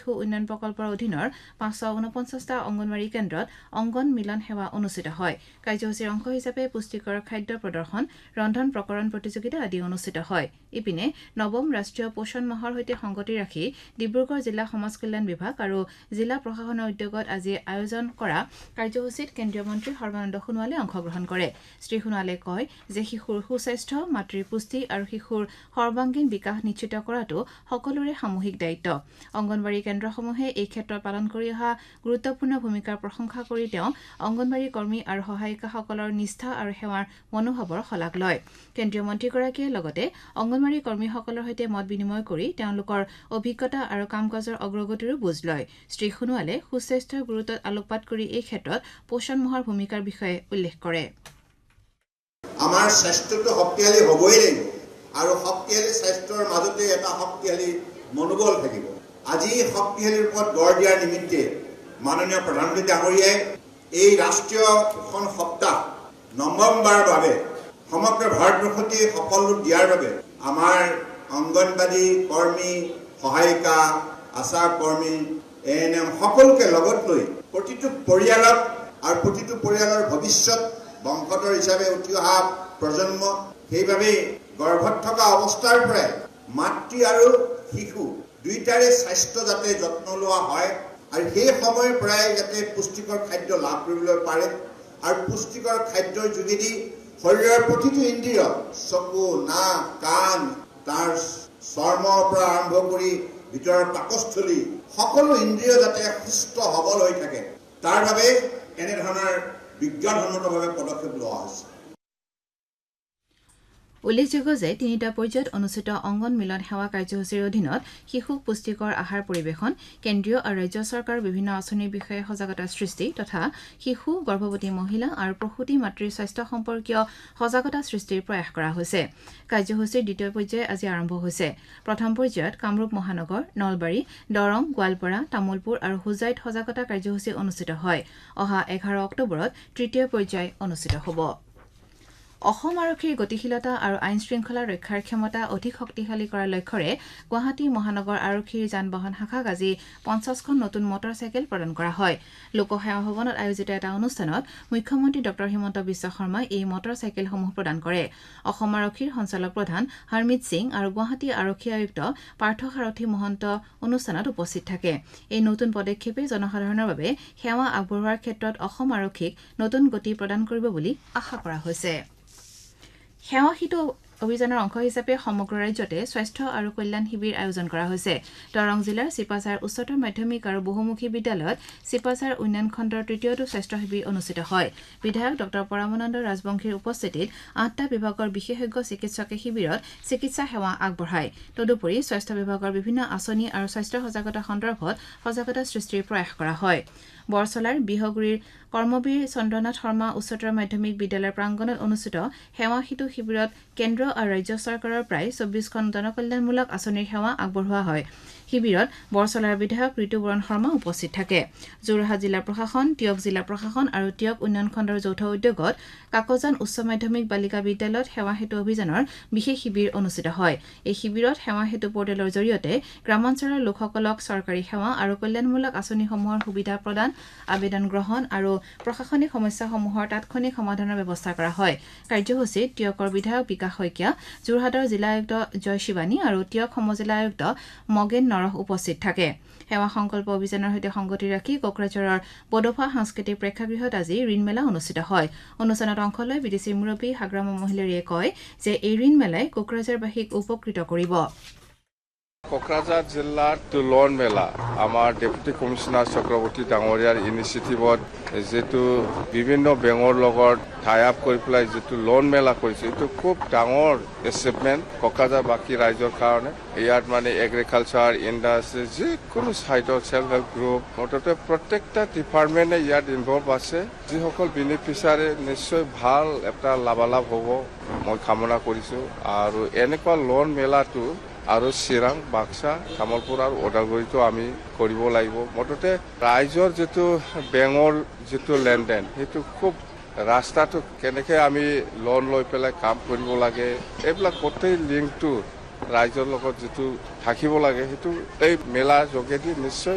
শিশু উন্নয়ন প্ৰকল্পৰ অধীনৰ 549টা অংগনৱাড়ী কেন্দ্ৰত অংগন মিলন সেৱা অনুষ্ঠিত হয়। কাৰ্যসূচীৰ অংশ হিচাপে পুষ্টিকৰ খাদ্য প্ৰদৰ্শন, ৰন্ধন প্ৰকৰণ প্ৰতিযোগিতা আদি অনুষ্ঠিত হয়। ইপিনে নৱম ৰাষ্ট্ৰীয় পোষণ মাহৰ সৈতে সংগতি ৰাখি ডিব্ৰুগড় জিলা সমাজ কল্যাণ বিভাগ আৰু জিলা প্ৰশাসনৰ উদ্যোগত আজি আয়োজন কৰা কাৰ্যসূচীত কেন্দ্ৰীয় মন্ত্ৰী সৰ্বানন্দ সোণোৱালে অংশগ্ৰহণ কৰে। শ্ৰী সোণোৱালে কয় যে শিশুৰ সুস্বাস্থ্য, মাতৃৰ পুষ্টি আৰু শিশুৰ সৰ্বাংগীন বিকাশ নিশ্চিত কৰাটো সকলোৰে সামূহিক দায়িত্ব। অংগনৱাড়ী কেন্দ্ৰসমূহে এই ক্ষেত্ৰত পালন কৰি অহা গুৰুত্বপূৰ্ণ ভূমিকাৰ প্ৰশংসা কৰি তেওঁ অংগনৱাড়ী কৰ্মী আৰু সহায়িকাসকলৰ নিষ্ঠা আৰু সেৱাৰ মনোভাৱৰ শলাগ লয়। কেন্দ্ৰীয় মন্ত্ৰীগৰাকীয়ে লগতে অংগনৱাড়ী কৰ্মীসকলৰ সৈতে মত বিনিময় কৰি তেওঁলোকৰ অভিজ্ঞতা আৰু কাম কাজৰ অগ্ৰগতিৰো বুজ লয়। শ্ৰী সোণোৱালে সুস্বাস্থ্যৰ গুৰুত্বত আলোকপাত কৰি এই ক্ষেত্ৰত পোষণ মাহৰ ভূমিকাৰ বিষয়ে উল্লেখ কৰে। আমাৰ স্বাস্থ্যটো শক্তিশালী হ'বই লাগিব আৰু শক্তিশালী স্বাস্থ্যৰ মাজতে এটা শক্তিশালী মনোবল থাকিব। আজি শক্তিশালীৰ ওপৰত গঢ় দিয়াৰ নিমিত্তে মাননীয় প্ৰধানমন্ত্ৰী ডাঙৰীয়াই এই ৰাষ্ট্ৰীয় পোষণ সপ্তাহ নৱমবাৰৰ বাবে সমগ্ৰ ভাৰতবৰ্ষতে সফল ৰূপ দিয়াৰ বাবে আমাৰ অংগনবাড়ী কৰ্মী, সহায়িকা, আশা কৰ্মী, ANM সকলোকে লগত লৈ প্ৰতিটো পৰিয়ালক আৰু প্ৰতিটো পৰিয়ালৰ ভৱিষ্যত বংশধৰ হিচাপে উঠি অহা প্ৰজন্ম সেইবাবে গৰ্ভত থকা অৱস্থাৰ পৰাই মাতৃ আৰু শিশু দুইটাৰে স্বাস্থ্য যাতে যত্ন লোৱা হয় আৰু সেই সময়ৰ পৰাই যাতে পুষ্টিকৰ খাদ্য লাভ কৰিবলৈ পাৰে আৰু পুষ্টিকৰ খাদ্যৰ যোগেদি শৰীৰৰ প্ৰতিটো ইন্দ্ৰিয়, চকু, নাক, কাণ, তাৰ চৰ্মৰ পৰা আৰম্ভ কৰি ভিতৰৰ পাকস্থলী সকলো ইন্দ্ৰিয় যাতে সুস্থ সবল হৈ থাকে, তাৰ বাবে এনেধৰণৰ বিজ্ঞানসন্মতভাৱে পদক্ষেপ লোৱা হৈছে। উল্লেখযোগ্য যে 3টা পৰ্যায়ত অনুষ্ঠিত অংগন মিলন সেৱা কাৰ্যসূচীৰ অধীনত শিশুক পুষ্টিকৰ আহাৰ পৰিৱেশন, কেন্দ্ৰীয় আৰু ৰাজ্য চৰকাৰৰ বিভিন্ন আঁচনিৰ বিষয়ে সজাগতা সৃষ্টি তথা শিশু, গৰ্ভৱতী মহিলা আৰু প্ৰসূতি মাতৃৰ স্বাস্থ্য সম্পৰ্কীয় সজাগতা সৃষ্টিৰ প্ৰয়াস কৰা হৈছে। কাৰ্যসূচীৰ দ্বিতীয় পৰ্যায় আজি আৰম্ভ হৈছে। প্ৰথম পৰ্যায়ত কামৰূপ মহানগৰ, নলবাৰী, দৰং, গোৱালপাৰা, তামুলপুৰ আৰু হোজাইত সজাগতা কাৰ্যসূচী অনুষ্ঠিত হয়। অহা 11 অক্টোবৰত তৃতীয় পৰ্যায় অনুষ্ঠিত হ'ব। অসম আৰক্ষীৰ গতিশীলতা আৰু আইন শৃংখলা ৰক্ষাৰ ক্ষমতা অধিক শক্তিশালী কৰাৰ লক্ষ্যৰে গুৱাহাটী মহানগৰ আৰক্ষীৰ যান-বাহন শাখাক আজি 50খন নতুন মটৰ চাইকেল প্ৰদান কৰা হয়। লোকসেৱা ভৱনত আয়োজিত এটা অনুষ্ঠানত মুখ্যমন্ত্ৰী ডঃ হিমন্ত বিশ্ব শৰ্মাই এই মটৰ চাইকেলসমূহ প্ৰদান কৰে। অসম আৰক্ষীৰ সঞ্চালক প্ৰধান হৰমিত সিং আৰু গুৱাহাটী আৰক্ষী আয়ুক্ত পাৰ্থ সাৰথী মহন্ত অনুষ্ঠানত উপস্থিত থাকে। এই নতুন পদক্ষেপে জনসাধাৰণৰ বাবে সেৱা আগবঢ়োৱাৰ ক্ষেত্ৰত অসম আৰক্ষীক নতুন গতি প্ৰদান কৰিব বুলি আশা কৰা হৈছে। সেৱা সেতু অভিযানৰ অংশ হিচাপে সমগ্ৰ ৰাজ্যতে স্বাস্থ্য আৰু কল্যাণ শিবিৰ আয়োজন কৰা হৈছে। দৰং জিলাৰ চিপাঝাৰ উচ্চতৰ মাধ্যমিক আৰু বহুমুখী বিদ্যালয়ত চিপাঝাৰ উন্নয়ন খণ্ডৰ তৃতীয়টো স্বাস্থ্য শিবিৰ অনুষ্ঠিত হয়। বিধায়ক ডঃ পৰমানন্দ ৰাজবংশীৰ উপস্থিতিত 8টা বিভাগৰ বিশেষজ্ঞ চিকিৎসকে শিবিৰত চিকিৎসা সেৱা আগবঢ়ায়। তদুপৰি স্বাস্থ্য বিভাগৰ বিভিন্ন আঁচনি আৰু স্বাস্থ্য সজাগতা সন্দৰ্ভত সজাগতা সৃষ্টিৰ প্ৰয়াস কৰা হয়। বৰছলাৰ বিহগুৰিৰ কৰ্মবীৰ চন্দ্ৰনাথ শৰ্মা উচ্চতৰ মাধ্যমিক বিদ্যালয়ৰ প্ৰাংগণত অনুষ্ঠিত সেৱা সেতু শিবিৰত কেন্দ্ৰ আৰু ৰাজ্য চৰকাৰৰ প্ৰায় 24খন জনকল্যাণমূলক আঁচনিৰ সেৱা আগবঢ়োৱা হয়। শিবিৰত বৰছলাৰ বিধায়ক ঋতুবৰণ শৰ্মা উপস্থিত থাকে। যোৰহাট জিলা প্ৰশাসন, টিয়ক জিলা প্ৰশাসন আৰু টিয়ক উন্নয়ন খণ্ডৰ যৌথ উদ্যোগত কাকজান উচ্চ মাধ্যমিক বালিকা বিদ্যালয়ত সেৱা সেতু অভিযানৰ বিশেষ শিবিৰ অনুষ্ঠিত হয়। এই শিবিৰত সেৱা সেতু পৰ্টেলৰ জৰিয়তে গ্ৰামাঞ্চলৰ লোকসকলক চৰকাৰী সেৱা আৰু কল্যাণমূলক আঁচনিসমূহৰ সুবিধা প্ৰদান, আবেদন গ্ৰহণ আৰু প্ৰশাসনিক সমস্যাসমূহৰ তাৎক্ষণিক সমাধানৰ ব্যৱস্থা কৰা হয়। কাৰ্যসূচীত টিয়কৰ বিধায়ক বিকাশ শইকীয়া, যোৰহাটৰ জিলা আয়ুক্ত জয় শিৱানী আৰু টিয়ক সমজিলা আয়ুক্ত মগেন নৰহ উপস্থিত থাকে। সেৱা সংকল্প অভিযানৰ সৈতে সংগতি ৰাখি কোকৰাঝাৰৰ বডোফা সাংস্কৃতিক প্ৰেক্ষাগৃহত আজি ঋণ মেলা অনুষ্ঠিত হয়। অনুষ্ঠানত অংশ লৈ বিডিচিৰ মুৰব্বী হাগ্ৰামা মহিলাৰীয়ে কয় যে এই ঋণ মেলাই কোকৰাঝাৰবাসীক উপকৃত কৰিব। কোকৰাঝাৰ জিলাৰ লোন মেলা আমাৰ ডেপুটি কমিশনাৰ চক্ৰৱৰ্তী ডাঙৰীয়াৰ ইনিচিয়েটিভত যেটো বিভিন্ন বেংকৰ লগত টাই আপ কৰি পেলাই যেটো লোন মেলা কৰিছে, এইটো খুব ডাঙৰ এচিভমেণ্ট কোকৰাঝাৰবাসী ৰাইজৰ কাৰণে। ইয়াত মানে এগ্ৰিকালচাৰ, ইণ্ডাষ্ট্ৰি, যিকোনো চাইডৰ চেল্ফ হেল্প গ্ৰুপ, মুঠতে প্ৰত্যেকটা ডিপাৰ্টমেণ্টে ইয়াত ইনভলভ আছে। যিসকল বেনিফিচিয়াৰী নিশ্চয় ভাল এটা লাভালাভ হ'ব মই কামনা কৰিছোঁ। আৰু এনেকুৱা লোন মেলাটো আৰু চিৰাং, বাক্সা, তামুলপুৰ আৰু ওদালগুৰিতো আমি কৰিব লাগিব। মুঠতে ৰাইজৰ যিটো বেংকৰ যিটো লেনদেন, সেইটো খুব ৰাস্তাটো কেনেকৈ আমি লোন লৈ পেলাই কাম কৰিব লাগে, এইবিলাক গোটেই লিংকটো ৰাইজৰ লগত যিটো থাকিব লাগে, সেইটো এই মেলাৰ যোগেদি নিশ্চয়